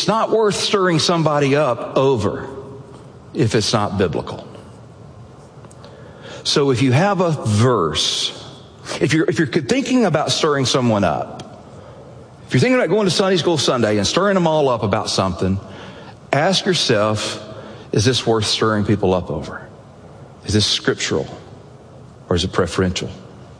It's not worth stirring somebody up over if it's not biblical. So if you have a verse, if you're thinking about stirring someone up, if you're thinking about going to Sunday school Sunday and stirring them all up about something, ask yourself, is this worth stirring people up over? Is this scriptural or is it preferential?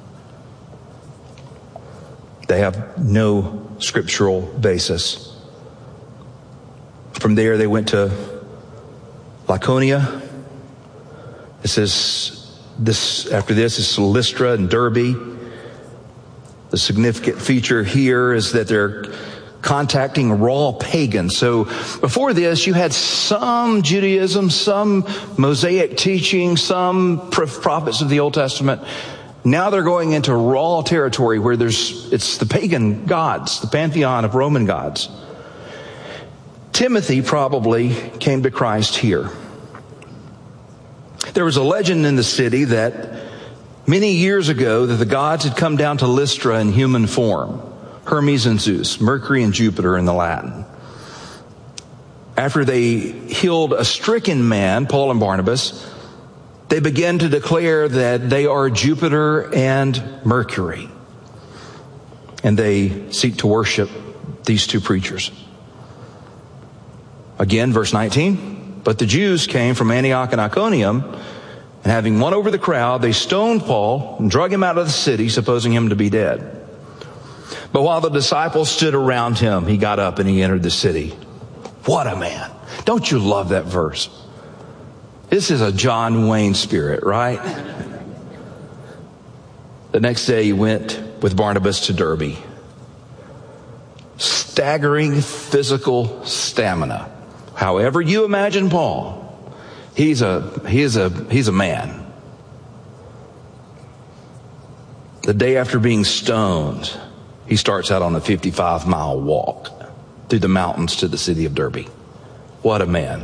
They have no scriptural basis. From there, they went to Lycaonia. It says after this is Lystra and Derbe. The significant feature here is that they're contacting raw pagans. So before this, you had some Judaism, some Mosaic teaching, some prophets of the Old Testament. Now they're going into raw territory where it's the pagan gods, the pantheon of Roman gods. Timothy probably came to Christ here. There was a legend in the city that many years ago that the gods had come down to Lystra in human form. Hermes and Zeus, Mercury and Jupiter in the Latin. After they healed a stricken man, Paul and Barnabas, they began to declare that they are Jupiter and Mercury. And they seek to worship these two preachers. Again, verse 19. But the Jews came from Antioch and Iconium, and having won over the crowd, they stoned Paul and drug him out of the city, supposing him to be dead. But while the disciples stood around him, he got up and he entered the city. What a man. Don't you love that verse? This is a John Wayne spirit, right? The next day he went with Barnabas to Derbe. Staggering physical stamina. However you imagine Paul, he's a man. The day after being stoned, he starts out on a 55-mile walk through the mountains to the city of Derbe. What a man.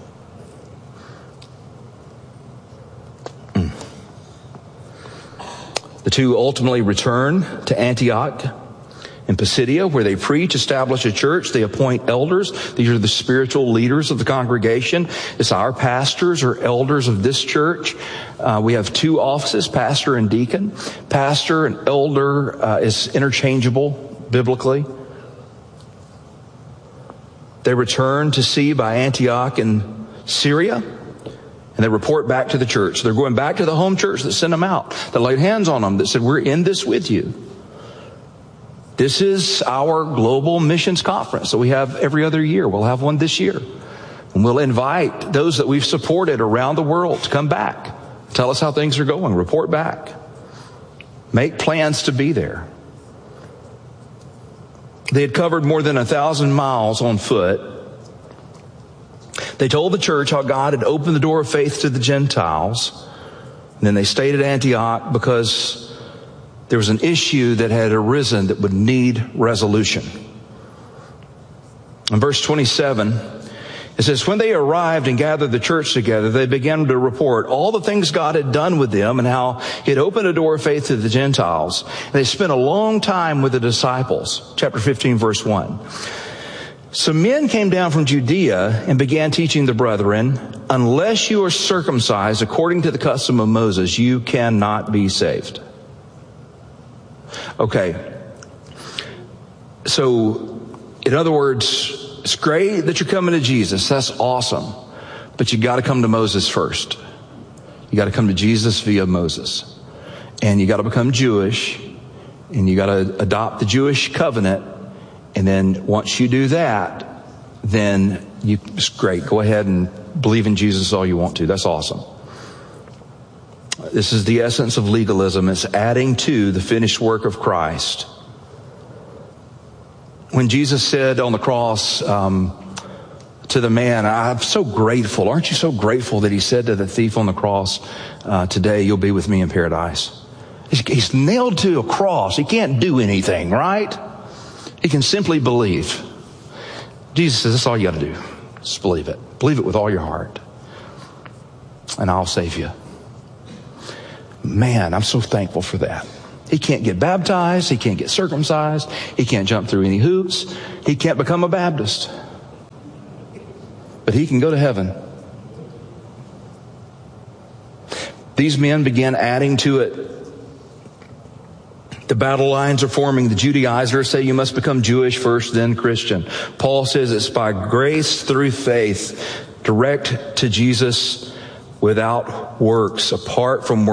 The two ultimately return to Antioch in Pisidia, where they preach, establish a church. They appoint elders. These are the spiritual leaders of the congregation. It's our pastors or elders of this church. We have two offices, pastor and deacon. Pastor and elder is interchangeable biblically. They return to see by Antioch in Syria, and they report back to the church. They're going back to the home church that sent them out, that laid hands on them, that said, we're in this with you. This is our global missions conference that we have every other year. We'll have one this year. And we'll invite those that we've supported around the world to come back. Tell us how things are going. Report back. Make plans to be there. They had covered more than 1,000 miles on foot. They told the church how God had opened the door of faith to the Gentiles. And then they stayed at Antioch because there was an issue that had arisen that would need resolution. In verse 27, it says, when they arrived and gathered the church together, they began to report all the things God had done with them and how he had opened a door of faith to the Gentiles. And they spent a long time with the disciples. Chapter 15, verse 1. Some men came down from Judea and began teaching the brethren, unless you are circumcised according to the custom of Moses, you cannot be saved. Okay. So, in other words, it's great that you're coming to Jesus. That's awesome. But you got to come to Moses first. You got to come to Jesus via Moses. And you got to become Jewish. And you got to adopt the Jewish covenant. And then once you do that, then it's great. Go ahead and believe in Jesus all you want to. That's awesome. This is the essence of legalism. It's adding to the finished work of Christ. When Jesus said on the cross to the man, I'm so grateful. Aren't you so grateful that he said to the thief on the cross, today you'll be with me in paradise? He's nailed to a cross. He can't do anything, right? He can simply believe. Jesus says, that's all you got to do. Just believe it. Believe it with all your heart. And I'll save you. Man, I'm so thankful for that. He can't get baptized. He can't get circumcised. He can't jump through any hoops. He can't become a Baptist. but he can go to heaven. These men began adding to it. The battle lines are forming. The Judaizers say you must become Jewish first, then Christian. Paul says it's by grace through faith, direct to Jesus without works, apart from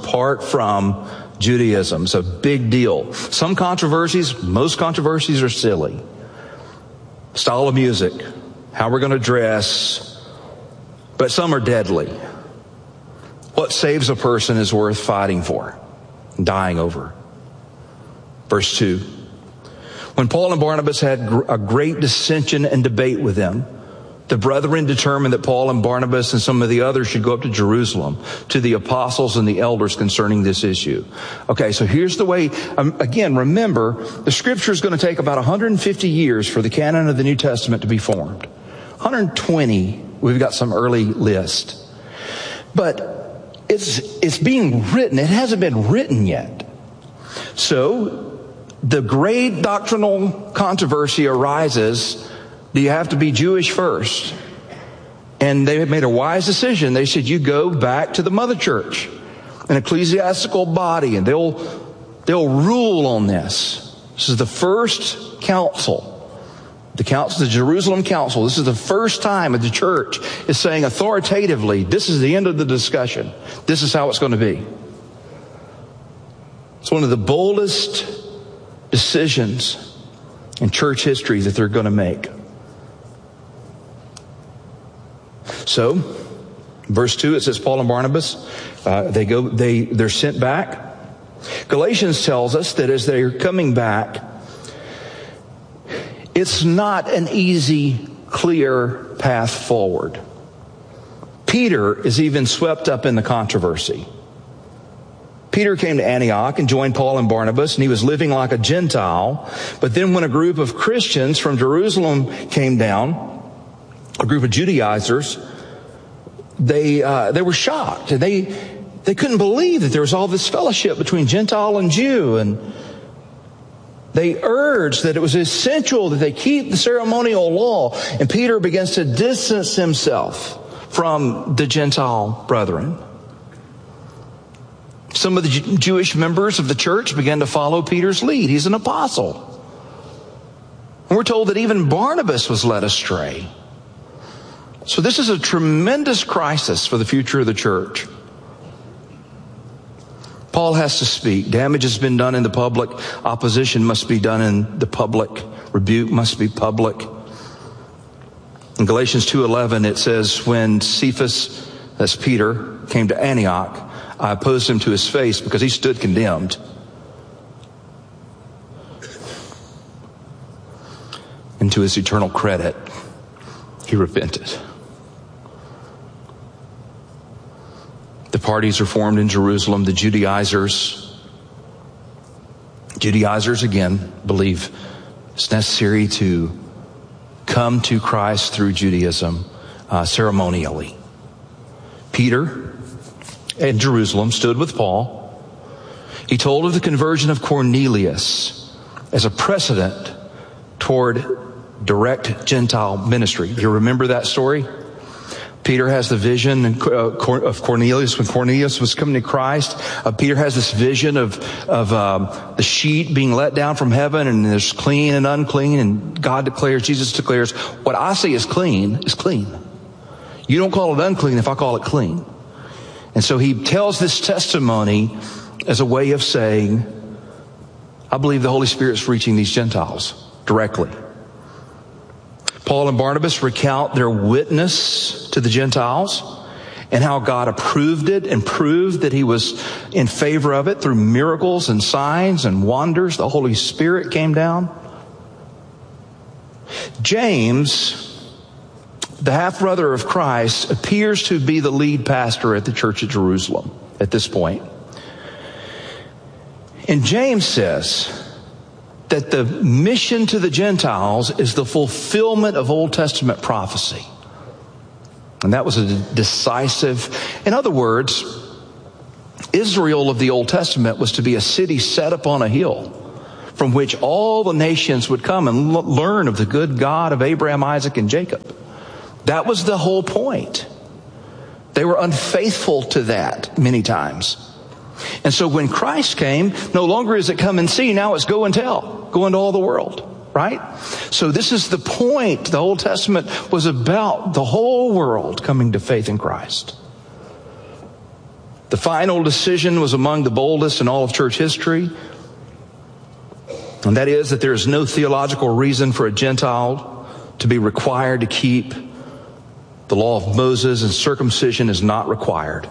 Judaism. It's a big deal. Some controversies, most controversies are silly. Style of music, how we're going to dress, but some are deadly. What saves a person is worth fighting for, dying over. Verse 2. When Paul and Barnabas had a great dissension and debate with them, the brethren determined that Paul and Barnabas and some of the others should go up to Jerusalem to the apostles and the elders concerning this issue. Okay, so here's the way. Again, remember, the scripture is going to take about 150 years for the canon of the New Testament to be formed. 120, we've got some early list. But it's being written. It hasn't been written yet. So the great doctrinal controversy arises. Do you have to be Jewish first? And they made a wise decision. They said, you go back to the mother church, an ecclesiastical body, and they'll rule on this. This is the first council. The Jerusalem Council. This is the first time that the church is saying authoritatively, this is the end of the discussion. This is how it's going to be. It's one of the boldest decisions in church history that they're going to make. So, verse 2, it says Paul and Barnabas, they're sent back. Galatians tells us that as they're coming back, it's not an easy, clear path forward. Peter is even swept up in the controversy. Peter came to Antioch and joined Paul and Barnabas, and he was living like a Gentile. But then when a group of Christians from Jerusalem came down, a group of Judaizers, they were shocked. And they couldn't believe that there was all this fellowship between Gentile and Jew. And they urged that it was essential that they keep the ceremonial law. And Peter begins to distance himself from the Gentile brethren. Some of the Jewish members of the church began to follow Peter's lead. He's an apostle. And we're told that even Barnabas was led astray. So this is a tremendous crisis for the future of the church. Paul has to speak. Damage has been done in the public. Opposition must be done in the public. Rebuke must be public. In Galatians 2:11, it says, when Cephas, that's Peter, came to Antioch, I opposed him to his face because he stood condemned. And to his eternal credit, he repented. The parties are formed in Jerusalem. The Judaizers again believe it's necessary to come to Christ through Judaism ceremonially. Peter in Jerusalem stood with Paul. He told of the conversion of Cornelius as a precedent toward direct Gentile ministry. Do you remember that story? Peter has the vision of Cornelius when Cornelius was coming to Christ. Peter has this vision of the sheet being let down from heaven, and there's clean and unclean, and Jesus declares, what I say is clean is clean. You don't call it unclean if I call it clean. And so he tells this testimony as a way of saying, I believe the Holy Spirit's reaching these Gentiles directly. Paul and Barnabas recount their witness to the Gentiles and how God approved it and proved that he was in favor of it through miracles and signs and wonders. The Holy Spirit came down. James, the half-brother of Christ, appears to be the lead pastor at the church at Jerusalem at this point. And James says that the mission to the Gentiles is the fulfillment of Old Testament prophecy. And that was a decisive, in other words, Israel of the Old Testament was to be a city set upon a hill from which all the nations would come and learn of the good God of Abraham, Isaac, and Jacob. That was the whole point. They were unfaithful to that many times. And so when Christ came, no longer is it come and see, now it's go and tell. Go into all the world, right? So this is the point. The Old Testament was about the whole world coming to faith in Christ. The final decision was among the boldest in all of church history. And that is that there is no theological reason for a Gentile to be required to keep the law of Moses, and circumcision is not required.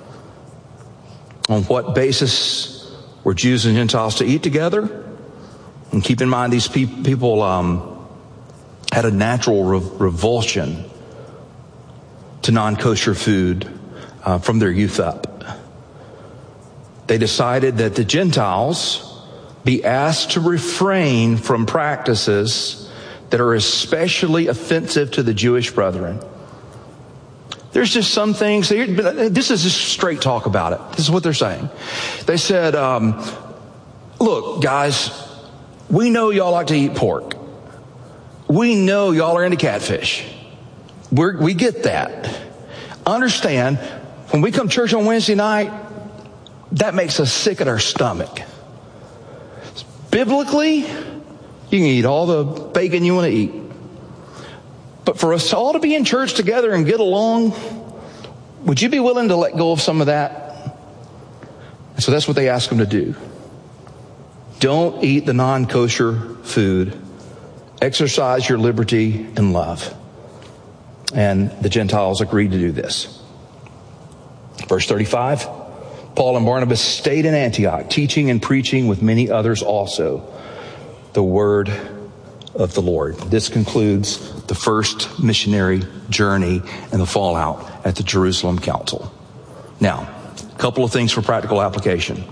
On what basis were Jews and Gentiles to eat together? And keep in mind, these people had a natural revulsion to non-kosher food from their youth up. They decided that the Gentiles be asked to refrain from practices that are especially offensive to the Jewish brethren. There's just some things, this is just straight talk about it. This is what they're saying. They said, look, guys, we know y'all like to eat pork. We know y'all are into catfish. We get that. Understand, when we come to church on Wednesday night, that makes us sick at our stomach. Biblically, you can eat all the bacon you want to eat. But for us all to be in church together and get along, would you be willing to let go of some of that? And so that's what they ask them to do. Don't eat the non-kosher food. Exercise your liberty and love. And the Gentiles agreed to do this. Verse 35, Paul and Barnabas stayed in Antioch, teaching and preaching with many others also the word of the Lord. This concludes the first missionary journey and the fallout at the Jerusalem Council. Now, a couple of things for practical application.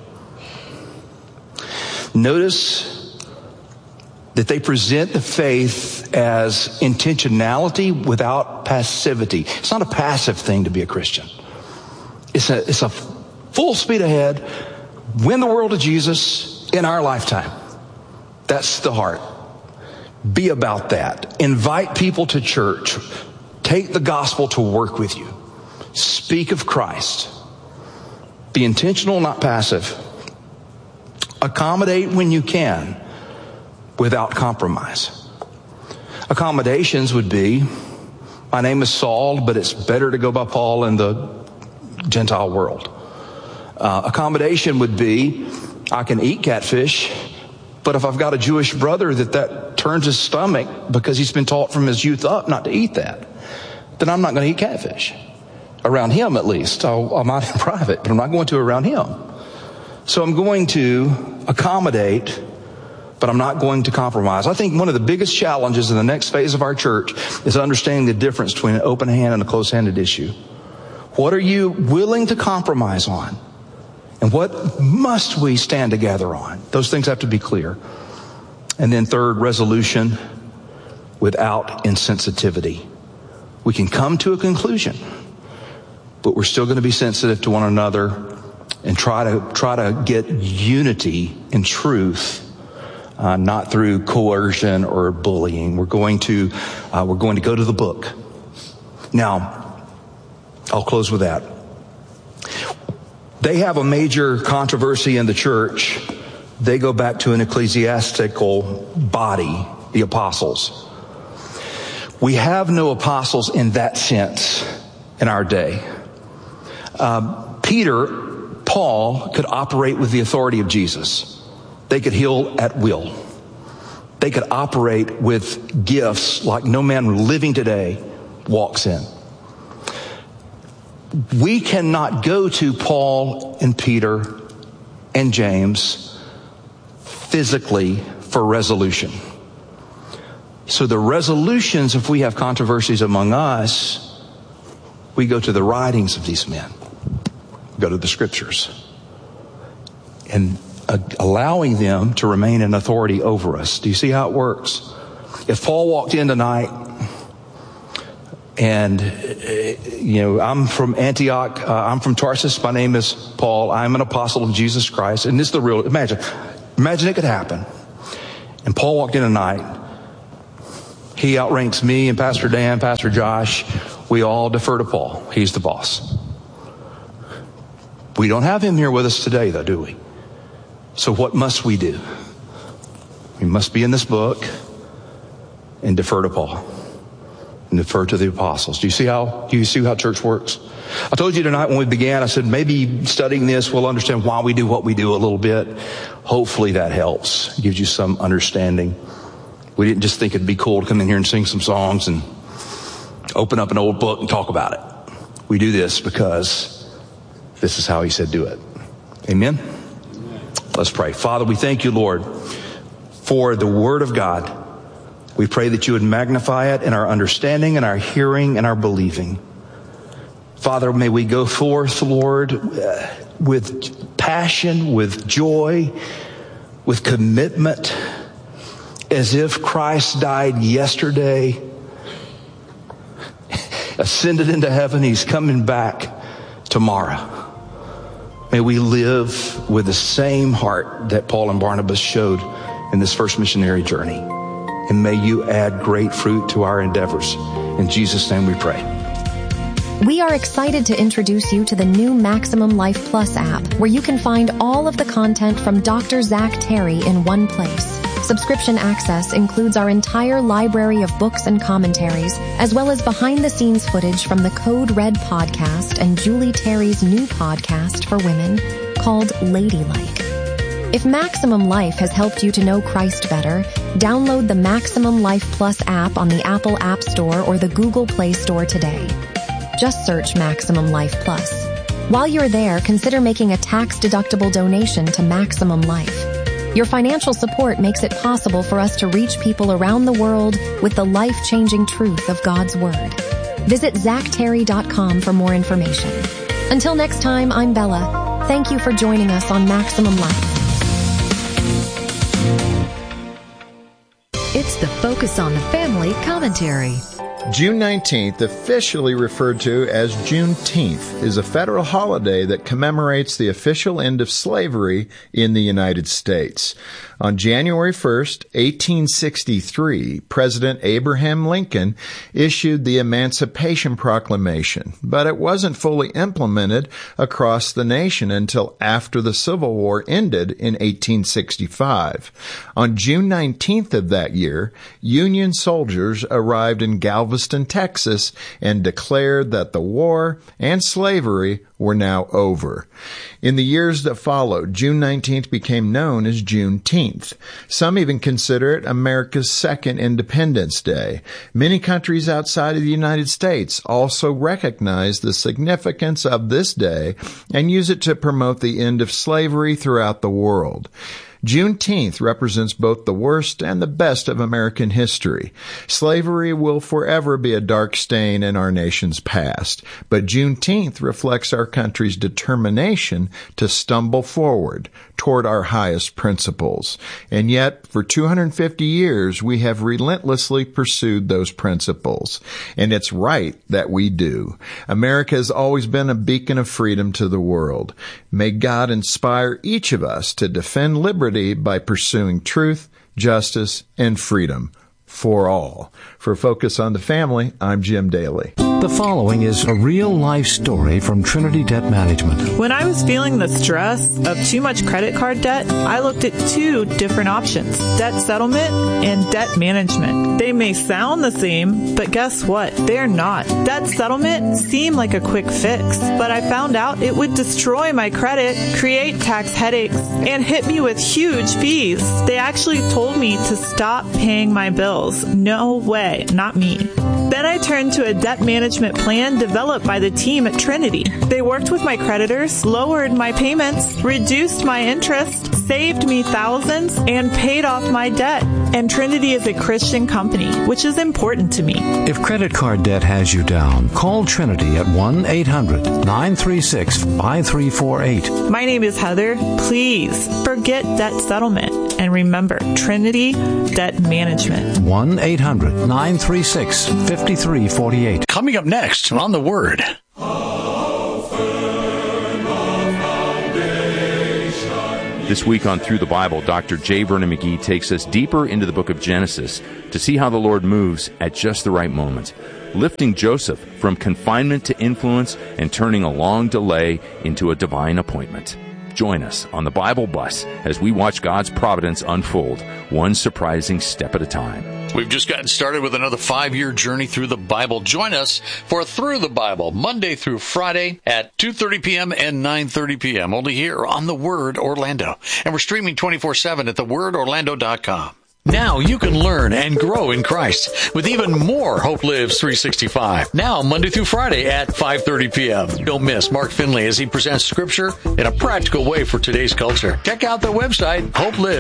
Notice that they present the faith as intentionality without passivity. It's not a passive thing to be a Christian. It's a full speed ahead, win the world to Jesus in our lifetime. That's the heart. Be about that. Invite people to church. Take the gospel to work with you. Speak of Christ. Be intentional, not passive. Accommodate when you can without compromise. Accommodations would be, my name is Saul, but it's better to go by Paul in the Gentile world. Accommodation would be, I can eat catfish, but if I've got a Jewish brother that turns his stomach because he's been taught from his youth up not to eat that, then I'm not going to eat catfish. Around him, at least. I'll not in private, but I'm not going to around him. So I'm going to accommodate, but I'm not going to compromise. I think one of the biggest challenges in the next phase of our church is understanding the difference between an open hand and a close-handed issue. What are you willing to compromise on? And what must we stand together on? Those things have to be clear. And then third, resolution without insensitivity. We can come to a conclusion, but we're still going to be sensitive to one another and try to get unity in truth, not through coercion or bullying. We're going to go to the book. Now, I'll close with that. They have a major controversy in the church. They go back to an ecclesiastical body, the apostles. We have no apostles in that sense in our day. Paul could operate with the authority of Jesus. They could heal at will. They could operate with gifts like no man living today walks in. We cannot go to Paul and Peter and James physically for resolution. So the resolutions, if we have controversies among us, we go to the writings of these men. Go to the scriptures. And allowing them to remain in authority over us. Do you see how it works? If Paul walked in tonight and, I'm from Antioch. I'm from Tarsus. My name is Paul. I'm an apostle of Jesus Christ. And this is the real, imagine it could happen. And Paul walked in tonight. He outranks me and Pastor Dan, Pastor Josh. We all defer to Paul. He's the boss. We don't have him here with us today, though, do we? So what must we do? We must be in this book and defer to Paul and defer to the apostles. Do you see how church works? I told you tonight when we began, I said maybe studying this we'll understand why we do what we do a little bit. Hopefully that helps. Gives you some understanding. We didn't just think it'd be cool to come in here and sing some songs and open up an old book and talk about it. We do this because this is how he said do it. Amen? Let's pray. Father, we thank you, Lord, for the word of God. We pray that you would magnify it in our understanding and our hearing and our believing. Father, may we go forth, Lord, with passion, with joy, with commitment, as if Christ died yesterday, ascended into heaven, he's coming back tomorrow. May we live with the same heart that Paul and Barnabas showed in this first missionary journey. And may you add great fruit to our endeavors. In Jesus' name we pray. We are excited to introduce you to the new Maximum Life Plus app, where you can find all of the content from Dr. Zach Terry in one place. Subscription access includes our entire library of books and commentaries, as well as behind-the-scenes footage from the Code Red podcast and Julie Terry's new podcast for women called Ladylike. If Maximum Life has helped you to know Christ better, download the Maximum Life Plus app on the Apple App Store or the Google Play Store today. Just search Maximum Life Plus. While you're there, consider making a tax-deductible donation to Maximum Life. Your financial support makes it possible for us to reach people around the world with the life-changing truth of God's Word. Visit ZachTerry.com for more information. Until next time, I'm Bella. Thank you for joining us on Maximum Life. It's the Focus on the Family commentary. June 19th, officially referred to as Juneteenth, is a federal holiday that commemorates the official end of slavery in the United States. On January 1st, 1863, President Abraham Lincoln issued the Emancipation Proclamation, but it wasn't fully implemented across the nation until after the Civil War ended in 1865. On June 19th of that year, Union soldiers arrived in Galveston, Texas, and declared that the war and slavery were now over. In the years that followed, June 19th became known as Juneteenth. Some even consider it America's second Independence Day. Many countries outside of the United States also recognize the significance of this day and use it to promote the end of slavery throughout the world. Juneteenth represents both the worst and the best of American history. Slavery will forever be a dark stain in our nation's past, but Juneteenth reflects our country's determination to stumble forward toward our highest principles. And yet, for 250 years, we have relentlessly pursued those principles. And it's right that we do. America has always been a beacon of freedom to the world. May God inspire each of us to defend liberty by pursuing truth, justice, and freedom for all. For Focus on the Family, I'm Jim Daly. The following is a real-life story from Trinity Debt Management. When I was feeling the stress of too much credit card debt, I looked at two different options: debt settlement and debt management. They may sound the same, but guess what? They're not. Debt settlement seemed like a quick fix, but I found out it would destroy my credit, create tax headaches, and hit me with huge fees. They actually told me to stop paying my bills. No way, not me. Then I turned to a debt management plan developed by the team at Trinity. They worked with my creditors, lowered my payments, reduced my interest, saved me thousands, and paid off my debt. And Trinity is a Christian company, which is important to me. If credit card debt has you down, call Trinity at 1-800-936-5348. My name is Heather. Please forget debt settlement. And remember, Trinity Debt Management. 1-800-936-5348. Coming up next on The Word. How firm a foundation This week on Through the Bible, Dr. J. Vernon McGee takes us deeper into the book of Genesis to see how the Lord moves at just the right moment, lifting Joseph from confinement to influence and turning a long delay into a divine appointment. Join us on the Bible Bus as we watch God's providence unfold, one surprising step at a time. We've just gotten started with another 5-year journey through the Bible. Join us for Through the Bible, Monday through Friday at 2:30 p.m. and 9:30 p.m. only here on The Word Orlando. And we're streaming 24/7 at thewordorlando.com. Now you can learn and grow in Christ with even more Hope Lives 365. Now, Monday through Friday at 5:30 p.m. Don't miss Mark Finley as he presents Scripture in a practical way for today's culture. Check out their website,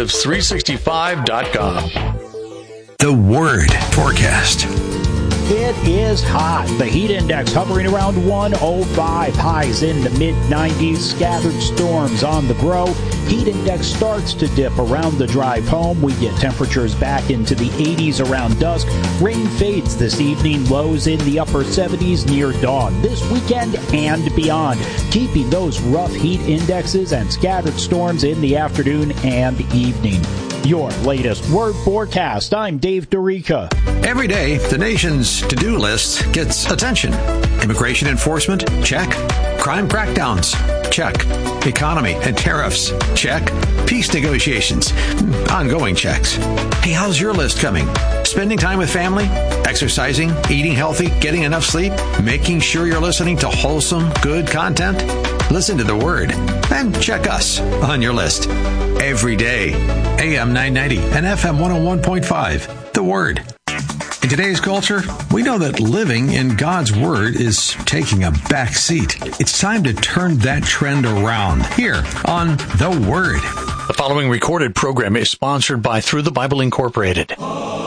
hopelives365.com. The Word Forecast. It is hot. The heat index hovering around 105. Highs in the mid-90s. Scattered storms on the grow. Heat index starts to dip around the drive home. We get temperatures back into the 80s around dusk. Rain fades this evening. Lows in the upper 70s near dawn. This weekend and beyond. Keeping those rough heat indexes and scattered storms in the afternoon and evening. Your latest Word Forecast. I'm Dave Dorica. Every day, the nation's to-do list gets attention. Immigration enforcement? Check. Crime crackdowns? Check. Economy and tariffs? Check. Peace negotiations? Ongoing checks. Hey, how's your list coming? Spending time with family? Exercising? Eating healthy? Getting enough sleep? Making sure you're listening to wholesome, good content? Listen to the Word and check us on your list. Every day. AM 990 and FM 101.5. The Word. In today's culture, we know that living in God's Word is taking a back seat. It's time to turn that trend around here on The Word. The following recorded program is sponsored by Through the Bible Incorporated.